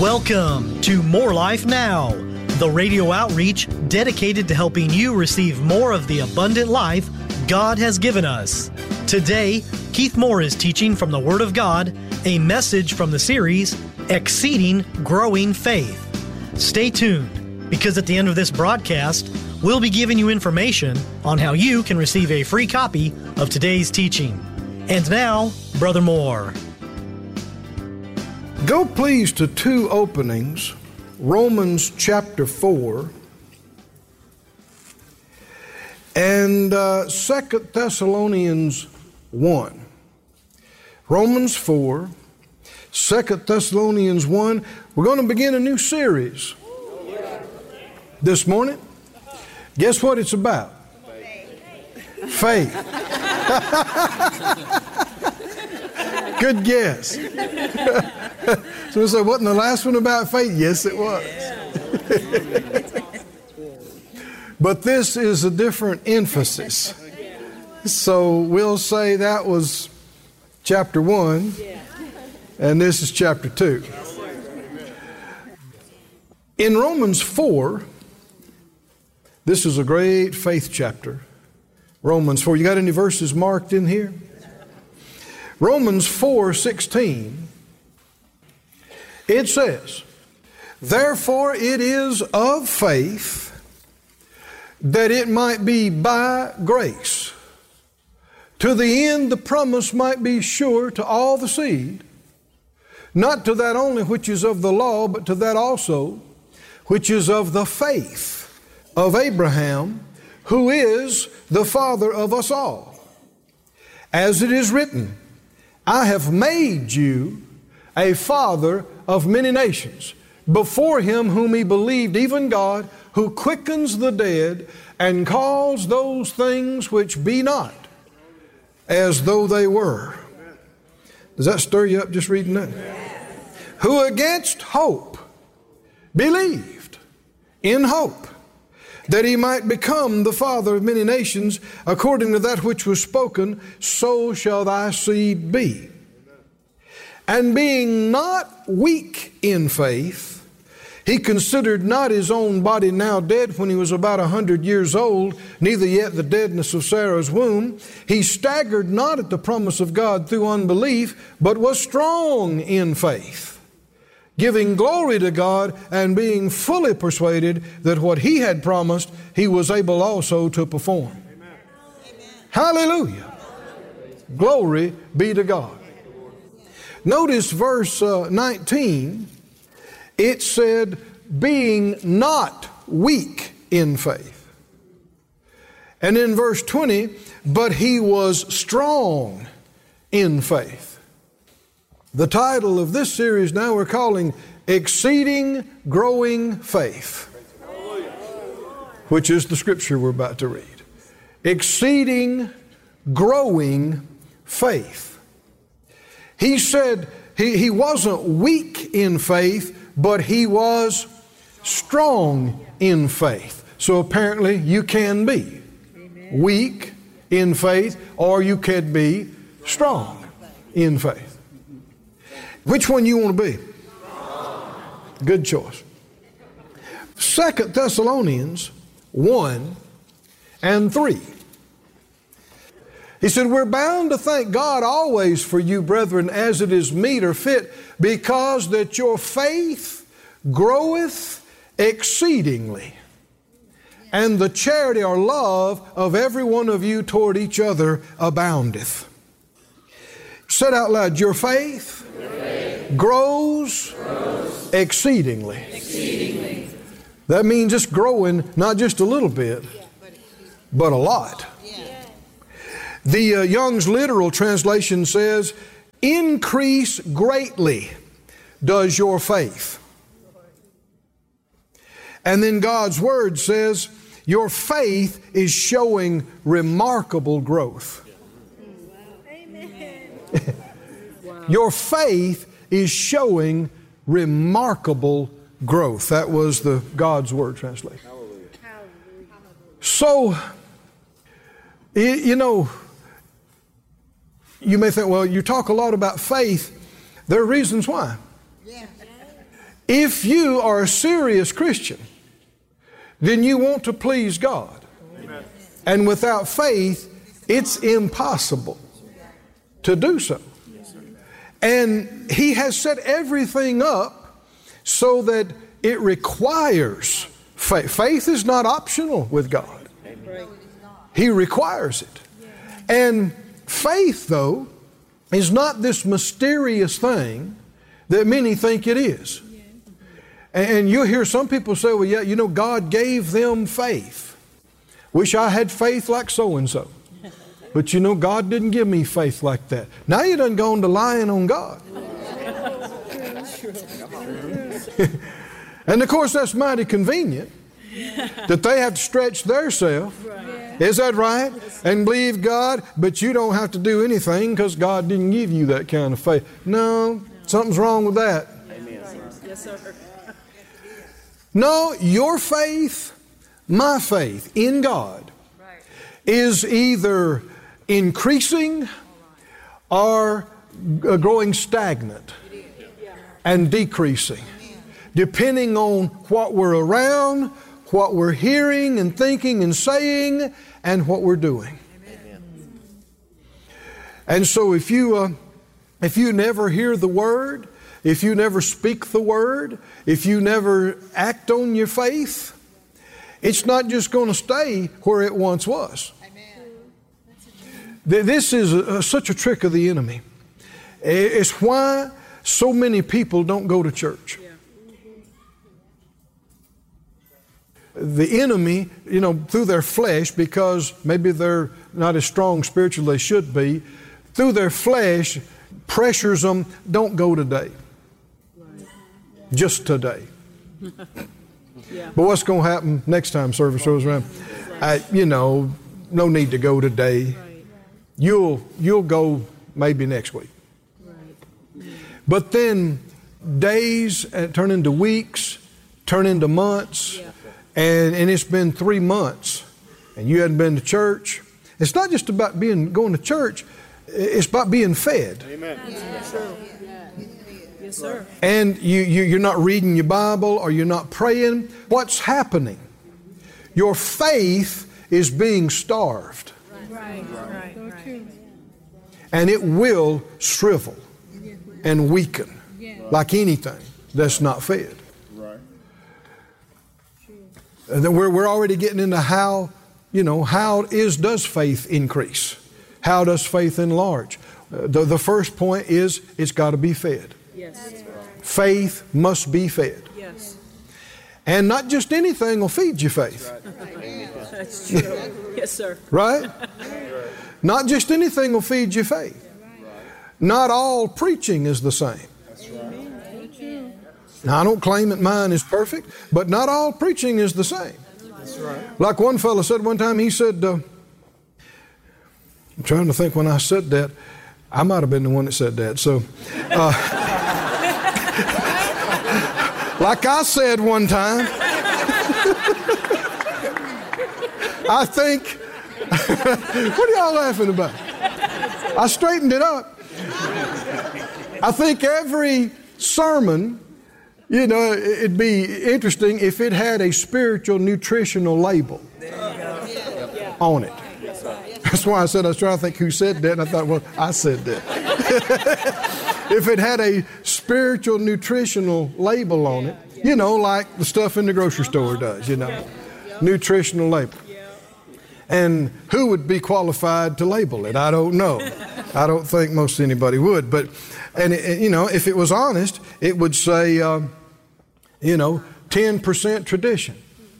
Welcome to More Life Now, the radio outreach dedicated to helping you receive more of the abundant life God has given us. Today, Keith Moore is teaching from the Word of God, a message from the series, Exceeding Growing Faith. Stay tuned, because at the end of this broadcast, we'll be giving you information on how you can receive a free copy of today's teaching. And now, Brother Moore. Go please to two openings, Romans chapter 4 and 2 Thessalonians 1. Romans 4, 2 Thessalonians 1. We're going to begin a new series this morning. Guess what it's about? Faith. Good guess. So we say, wasn't the last one about faith? Yes, it was. But this is a different emphasis. So we'll say that was chapter 1, and this is chapter 2. In Romans 4, this is a great faith chapter. Romans 4. You got any verses marked in here? Romans 4:16. It says, "Therefore it is of faith, that it might be by grace, to the end the promise might be sure to all the seed, not to that only which is of the law, but to that also which is of the faith of Abraham, who is the father of us all. As it is written, I have made you a father of many nations, before him whom he believed, even God, who quickens the dead and calls those things which be not as though they were." Does that stir you up just reading that? "Who against hope believed in hope, that he might become the father of many nations, according to that which was spoken, so shall thy seed be. And being not weak in faith, he considered not his own body now dead when he was about 100 years old, neither yet the deadness of Sarah's womb. He staggered not at the promise of God through unbelief, but was strong in faith, giving glory to God, and being fully persuaded that what he had promised, he was able also to perform." Amen. Hallelujah. Glory be to God. Notice verse 19. It said, being not weak in faith. And in verse 20, but he was strong in faith. The title of this series now we're calling Exceeding Growing Faith, which is the scripture we're about to read. Exceeding Growing Faith. He said he wasn't weak in faith, but he was strong in faith. So apparently you can be weak in faith, or you can be strong in faith. Which one you want to be? Good choice. 2 Thessalonians 1 and 3. He said, "We're bound to thank God always for you, brethren, as it is meet or fit, because that your faith groweth exceedingly, and the charity or love of every one of you toward each other aboundeth." Said out loud, your faith grows exceedingly. That means it's growing not just a little bit, but a lot. The Young's literal translation says, increase greatly does your faith. And then God's Word says, your faith is showing remarkable growth. Your faith is showing remarkable growth. That was the God's Word translation. So, you know, you may think, well, you talk a lot about faith. There are reasons why. If you are a serious Christian, then you want to please God. Amen. And without faith, it's impossible to do so. And He has set everything up so that it requires faith. Faith is not optional with God. He requires it. And faith, though, is not this mysterious thing that many think it is. And you'll hear some people say, well, yeah, you know, God gave them faith. Wish I had faith like so-and-so. But you know, God didn't give me faith like that. Now you done gone to lying on God. And of course, that's mighty convenient that they have to stretch theirself. Is that right? And believe God, but you don't have to do anything because God didn't give you that kind of faith. No, something's wrong with that. Yes, sir. No, your faith, my faith in God is either increasing or growing stagnant and decreasing, depending on what we're around, what we're hearing and thinking and saying, and what we're doing. And so if you never hear the Word, if you never speak the Word, if you never act on your faith, it's not just going to stay where it once was. This is such a trick of the enemy. It's why so many people don't go to church. The enemy, you know, through their flesh, because maybe they're not as strong spiritually as they should be, through their flesh pressures them, don't go today. Just today. But what's going to happen next time service goes around? You know, no need to go today. You'll go maybe next week. But then days turn into weeks, turn into months, and it's been 3 months, and you hadn't been to church. It's not just about going to church. It's about being fed. Amen. Yes, sir. And you're not reading your Bible or you're not praying. What's happening? Your faith is being starved. Right. And it will shrivel and weaken like anything that's not fed. Right. And then we're already getting into how does faith increase? How does faith enlarge? The first point is it's got to be fed. Yes. Faith must be fed. Yes. And not just anything will feed your faith. That's true. Yes, sir. Right? Not just anything will feed your faith. Not all preaching is the same. Now, I don't claim that mine is perfect, but not all preaching is the same. That's right. Like one fellow said one time, he said, I'm trying to think when I said that. I might have been the one that said that. So, like I said one time, I think, what are y'all laughing about? I straightened it up. I think every sermon, you know, it'd be interesting if it had a spiritual nutritional label on it. That's why I said I was trying to think who said that, and I thought, well, I said that. If it had a spiritual nutritional label on it, you know, like the stuff in the grocery store does, you know, nutritional label. And who would be qualified to label it? I don't know. I don't think most anybody would. But, you know, if it was honest, it would say, 10% tradition.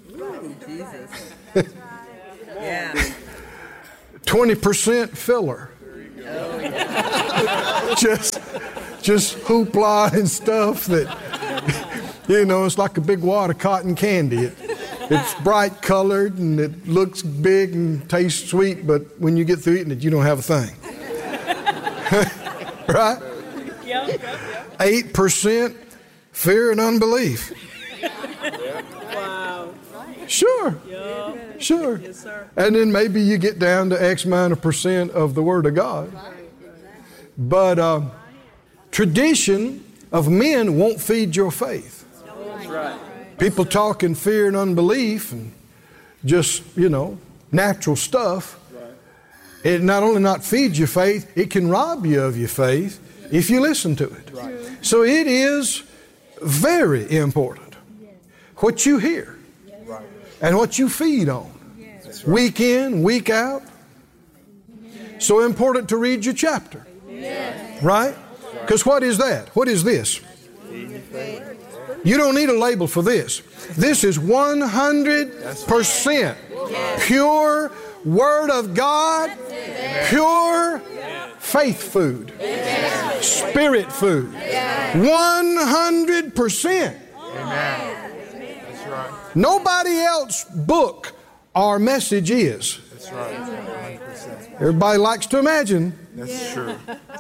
20% filler. Just hoopla and stuff that, you know, it's like a big wad of cotton candy. It's bright colored and it looks big and tastes sweet, but when you get through eating it, you don't have a thing. Right? 8% fear and unbelief. Wow. Sure. Sure. Yes, sir. And then maybe you get down to X amount of percent of the Word of God. But tradition of men won't feed your faith. People talk in fear and unbelief and just, natural stuff. It not only not feeds your faith, it can rob you of your faith if you listen to it. So it is very important what you hear and what you feed on. Week in, week out. So important to read your chapter. Right? Because what is that? What is this? You don't need a label for this. This is 100% pure Word of God, pure faith food, spirit food. 100%. Nobody else's book or message is. Everybody likes to imagine. That's true.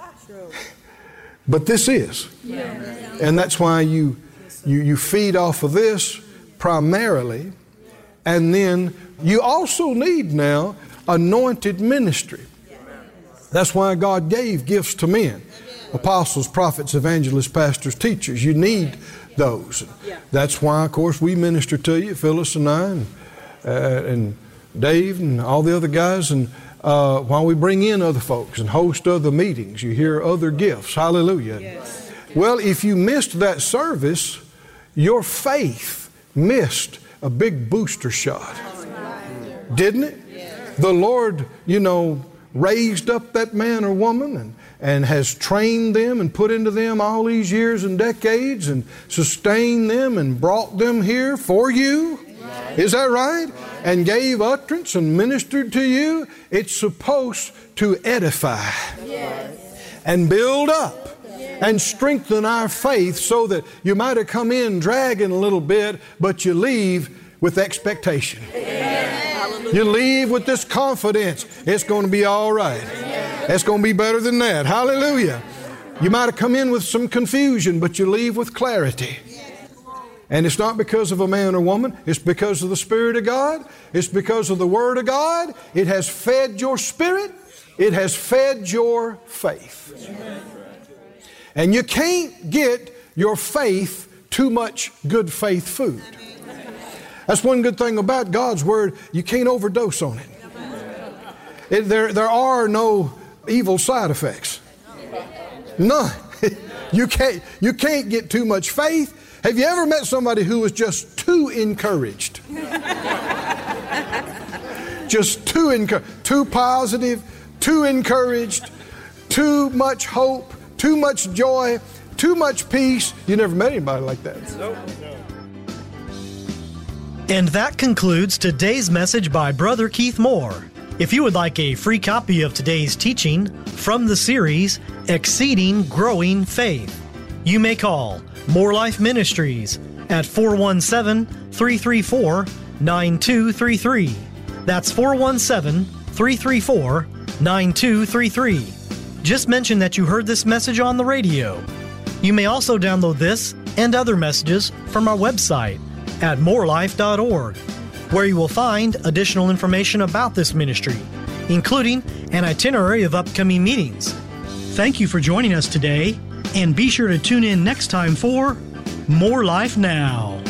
But this is. And that's why you feed off of this primarily. And then you also need now anointed ministry. That's why God gave gifts to men. Apostles, prophets, evangelists, pastors, teachers. You need those. That's why, of course, we minister to you, Phyllis and I, and Dave and all the other guys, and while we bring in other folks and host other meetings, you hear other gifts. Hallelujah. Yes. Well, if you missed that service, your faith missed a big booster shot. Didn't it? Yes. The Lord, raised up that man or woman and has trained them and put into them all these years and decades and sustained them and brought them here for you. Is that right? And gave utterance and ministered to you. It's supposed to edify and build up and strengthen our faith so that you might have come in dragging a little bit, but you leave with expectation. You leave with this confidence. It's going to be all right. It's going to be better than that. Hallelujah. You might have come in with some confusion, but you leave with clarity. And it's not because of a man or woman. It's because of the Spirit of God. It's because of the Word of God. It has fed your spirit. It has fed your faith. And you can't get your faith too much good faith food. That's one good thing about God's Word. You can't overdose on it. There are no evil side effects. None. You can't get too much faith. Have you ever met somebody who was just too encouraged? Just too encouraged, too positive, too encouraged, too much hope, too much joy, too much peace. You never met anybody like that. And that concludes today's message by Brother Keith Moore. If you would like a free copy of today's teaching from the series, Exceeding Growing Faith, you may call More Life Ministries at 417-334-9233. That's 417-334-9233. Just mention that you heard this message on the radio. You may also download this and other messages from our website at morelife.org, where you will find additional information about this ministry, including an itinerary of upcoming meetings. Thank you for joining us today, and be sure to tune in next time for More Life Now.